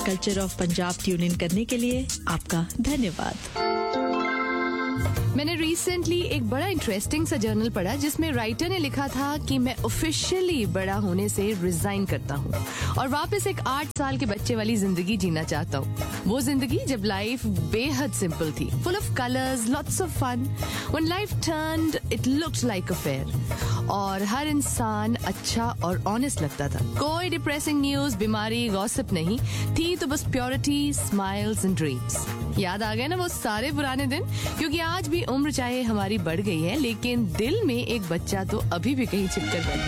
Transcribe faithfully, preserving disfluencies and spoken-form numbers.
Culture of Punjab tune in करने के लिए आपका धन्यवाद। मैंने रिसेंटली एक बड़ा इंटरेस्टिंग सा जर्नल पढ़ा जिसमें राइटर ने लिखा था कि मैं ऑफिशियली बड़ा होने से रिजाइन करता हूँ और वापस एक आठ साल के बच्चे वाली जिंदगी जीना चाहता हूँ। वो जिंदगी जब लाइफ बेहद सिंपल थी, full of colours, lots of fun. When life turned it looked like a fair और हर इंसान अच्छा और ऑनेस्ट लगता था। कोई डिप्रेसिंग न्यूज, बीमारी, गॉसिप नहीं थी, तो बस प्योरिटी, स्माइल्स एंड ड्रीम्स। याद आ गए ना वो सारे पुराने दिन? क्योंकि आज भी उम्र चाहे हमारी बढ़ गई है, लेकिन दिल में एक बच्चा तो अभी भी कहीं छिपकर बैठा है।